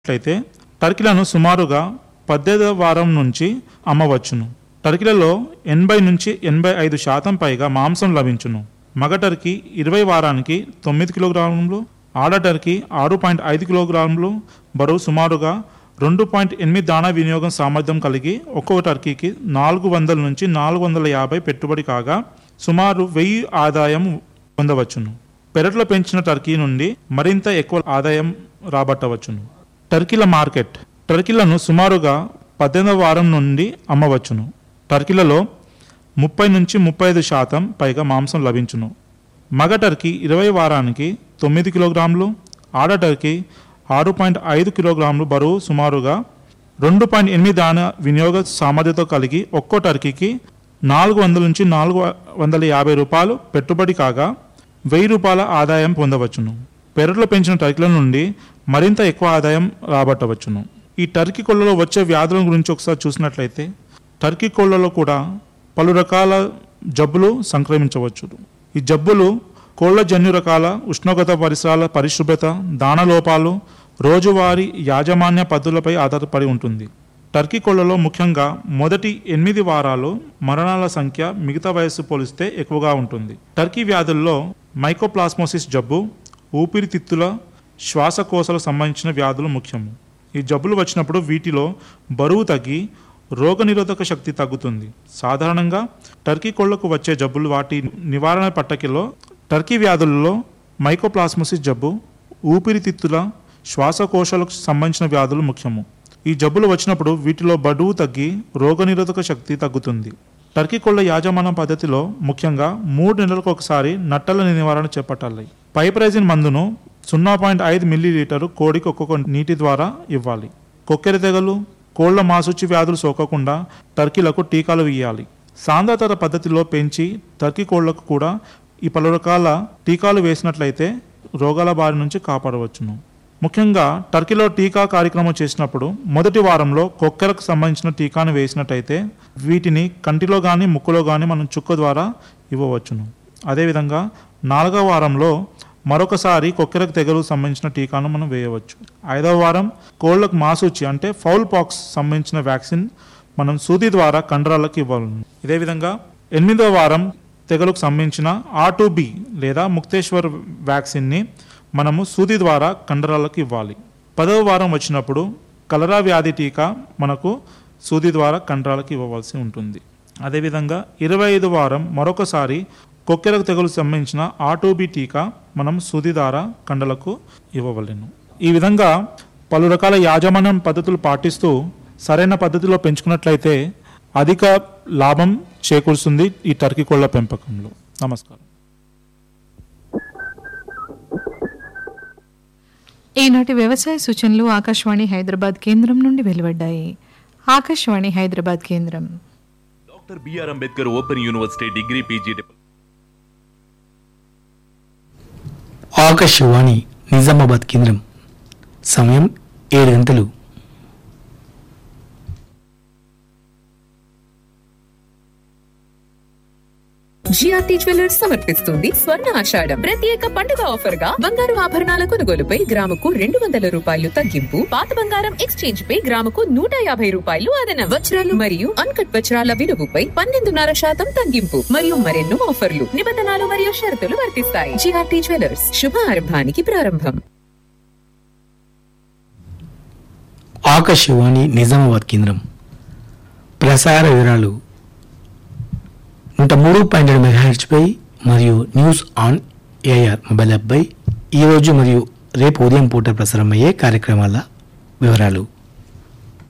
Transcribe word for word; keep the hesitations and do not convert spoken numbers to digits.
అయితే టర్కీలను సుమారుగా పద్దెనిమిదవ వారం నుంచి అమ్మవచ్చును. టర్కీలలో ఎనభై నుంచి ఎనభై ఐదు శాతం పైగా మాంసం లభించును. మగ టర్కీ ఇరవై వారానికి తొమ్మిది కిలోగ్రాములు, ఆడ టర్కీ ఆరు పాయింట్ ఐదు కిలోగ్రాములు బరువు సుమారుగా రెండు పాయింట్ ఎనిమిది దాణా వినియోగం సామర్థ్యం కలిగి ఒక్కొక్క టర్కీకి నాలుగు వందల నుంచి నాలుగు వందల యాభై పెట్టుబడి కాగా సుమారు వెయ్యి ఆదాయం పొందవచ్చును. పెరట్లో పెంచిన టర్కీ నుండి మరింత ఎక్కువ ఆదాయం రాబట్టవచ్చును. టర్కీల మార్కెట్ టర్కీలను సుమారుగా పద్దెనిమిదవ వారం నుండి అమ్మవచ్చును. టర్కీలలో ముప్పై నుంచి ముప్పై ఐదు శాతం పైగా మాంసం లభించును. మగ టర్కీ ఇరవై వారానికి తొమ్మిది కిలోగ్రాములు, ఆడ టర్కీ ఆరు పాయింట్ ఐదు కిలోగ్రాములు బరువు సుమారుగా రెండు పాయింట్ ఎనిమిది దాణా వినియోగ సామర్థ్యత కలిగి ఒక్కో టర్కీకి నాలుగు వందల నుంచి నాలుగు వందల యాభై రూపాయలు పెట్టుబడి కాగా వెయ్యి రూపాయల ఆదాయం పొందవచ్చును. పెరట్లో పెంచిన టర్కీల నుండి మరింత ఎక్కువ ఆదాయం రాబట్టవచ్చును. ఈ టర్కీ కోళ్లలో వచ్చే వ్యాధుల గురించి ఒకసారి చూసినట్లయితే టర్కీ కోళ్లలో కూడా పలు రకాల జబ్బులు సంక్రమించవచ్చు. ఈ జబ్బులు కోళ్ల జన్యు రకాల, ఉష్ణోగ్రత, పరిసరాల పరిశుభ్రత, దాన లోపాలు, రోజువారీ యాజమాన్య పద్ధతులపై ఆధారపడి ఉంటుంది. టర్కీ కోళ్లలో ముఖ్యంగా మొదటి ఎనిమిది వారాలు మరణాల సంఖ్య మిగతా వయస్సు పోలిస్తే ఎక్కువగా ఉంటుంది. టర్కీ వ్యాధుల్లో మైకోప్లాస్మోసిస్ జబ్బు, ఊపిరితిత్తుల, శ్వాసకోశాలకు సంబంధించిన వ్యాధులు ముఖ్యము. ఈ జబ్బులు వచ్చినప్పుడు వీటిలో బరువు తగ్గి రోగనిరోధక శక్తి తగ్గుతుంది. సాధారణంగా టర్కీ కోళ్లకు వచ్చే జబ్బులు వాటి నివారణ పట్టకిలో టర్కీ వ్యాధులలో మైకోప్లాస్మోసిస్ జబ్బు, ఊపిరితిత్తుల, శ్వాసకోశాలకు సంబంధించిన వ్యాధులు ముఖ్యము. ఈ జబ్బులు వచ్చినప్పుడు వీటిలో బరువు తగ్గి రోగనిరోధక శక్తి తగ్గుతుంది. టర్కీ కోళ్ల యాజమాన్య పద్ధతిలో ముఖ్యంగా మూడు నెలలకు ఒకసారి నట్టల నివారణ చేపట్టాలి. పైప్రైజిన్ మందును సున్నా పాయింట్ ఐదు మిల్లీ లీటరు కోడికి ఒక్కొక్క నీటి ద్వారా ఇవ్వాలి. కొక్కెర తెగలు, కోళ్ల మాసుచి వ్యాధులు సోకకుండా టర్కీలకు టీకాలు వేయాలి. సాంద్రతర పద్ధతిలో పెంచి టర్కీ కోళ్లకు కూడా ఈ పలు రకాల టీకాలు వేసినట్లయితే రోగాల బారి నుంచి కాపాడవచ్చును. ముఖ్యంగా టర్కీలో టీకా కార్యక్రమం చేసినప్పుడు మొదటి వారంలో కొక్కెరకు సంబంధించిన టీకాను వేసినట్టయితే వీటిని కంటిలో కానీ ముక్కులో కానీ మనం చుక్క ద్వారా ఇవ్వవచ్చును. అదేవిధంగా నాలుగవ వారంలో మరొకసారి కొక్కెరకు తెగలకు సంబంధించిన టీకాను మనం వేయవచ్చు. ఐదవ వారం కోళ్లకు మాసూచి అంటే ఫౌల్ పాక్స్ సంబంధించిన వ్యాక్సిన్ మనం సూది ద్వారా కండరాలకు ఇవ్వాలి. ఇదే విధంగా ఎనిమిదవ వారం తెగలకు సంబంధించిన ఆర్ టూ బి లేదా ముక్తేశ్వర్ వ్యాక్సిన్ని మనము సూది ద్వారా కండరాలకు ఇవ్వాలి. పదవ వారం వచ్చినప్పుడు కలరా వ్యాధి టీకా మనకు సూది ద్వారా కండరాలకు ఇవ్వవలసి ఉంటుంది. అదేవిధంగా ఇరవై ఐదు వారం మరొకసారి కొక్కెరకు తెగులకు సంబంధించిన ఆర్ టూ బి టీకా మనం సూది ద్వారా కండలకు ఇవ్వవలెను. ఈ విధంగా పలు రకాల యాజమాన్యం పద్ధతులు పాటిస్తూ సరైన పద్ధతిలో పెంచుకున్నట్లయితే అధిక లాభం చేకూరుస్తుంది ఈ టర్కీ కోళ్ల పెంపకంలో. నమస్కారం. ఈనాటి వ్యవసాయ సూచనలు ఆకాశవాణి హైదరాబాద్ కేంద్రం నుండి వెలువడ్డాయి. ఆకాశవాణి హైదరాబాద్ కేంద్రం. Doctor BR Ambedkar open university degree PG. Akashvani Nizamabad కేంద్రం. సమయం ఏడు గంటలు. జిఆర్టీ జ్యువెలర్స్ సమర్పిస్తుంది స్వర్ణ ఆషాఢం ప్రత్యేక పండుగ ఆఫర్ గా బంగారు ఆభరణాల కొనుగోలుపై గ్రాముకు రెండు వందల రూపాయలు తగ్గింపు, పాత బంగారం ఎక్స్చేంజ్ పై గ్రాముకు నూట యాభై రూపాయలు అదనం, వజ్రాలు మరియు అన్కట్ వజ్రాల విలువపై పన్నెండున్నర శాతం తగ్గింపు మరియు మరెన్నో ఆఫర్లు, నిబంధనలు మరియు షరతులు వర్తిస్తాయి. జిఆర్టీ జ్యువెలర్స్ శుభారంభానికి ప్రారంభం. ఆకాశవాణి నిజామాబాద్ కేంద్రం. ప్రసార వివరాలు నూట మూడు పాయింట్ ఏడు మెగాహెర్ట్జ్ పై మరియు news on AR mobile app పై ఈరోజు మరియు రేపు ఉదయం పూట ప్రసారం అయ్యే కార్యక్రమాల వివరాలు.